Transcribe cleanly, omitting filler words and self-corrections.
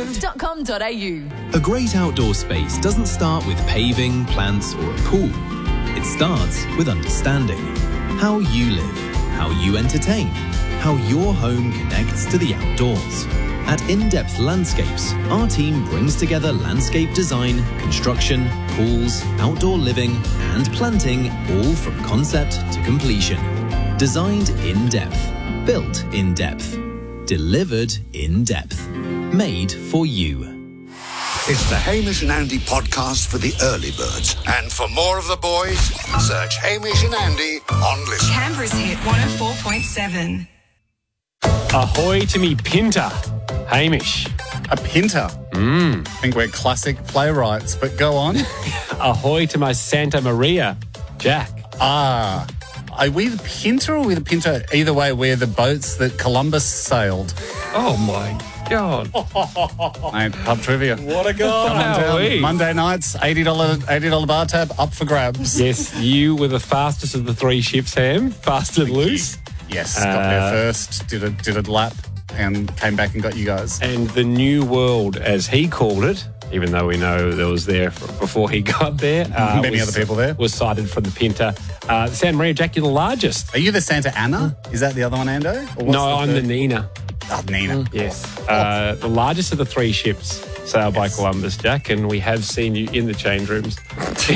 changeroads.com.au. A great outdoor space doesn't start with paving, plants or a pool. It starts with understanding how you live, how you entertain, how your home connects to the outdoors. At In-Depth Landscapes, our team brings together landscape design, construction, pools, outdoor living and planting, all from concept to completion. Designed in depth, built in depth, delivered in depth, made for you. It's the Hamish and Andy podcast for the early birds. And for more of the boys, search Hamish and Andy on Listen. Canberra's hit 104.7. Ahoy to me Pinter, Hamish. A Pinter? I think we're classic playwrights, but go on. Ahoy to my Santa Maria, Jack. Are we the Pinter or are we the Pinter? Either way, we're the boats that Columbus sailed. Oh, my God. Mate, pub trivia. What a goal. Monday nights, $80 bar tab, up for grabs. Yes, you were the fastest of the three ships, Ham. Fast and loose. Yes, got there first, did a lap, and came back and got you guys. And the new world, as he called it, even though we know there was there before he got there. Many other people there. Was sighted from the Pinter. Santa Maria, Jack, you're the largest. Are you the Santa Ana? Is that the other one, Ando? Or what's No, I'm the third? Nina. Oh, Nina. Yes. The largest of the three ships sailed by Columbus, Jack, and we have seen you in the change rooms.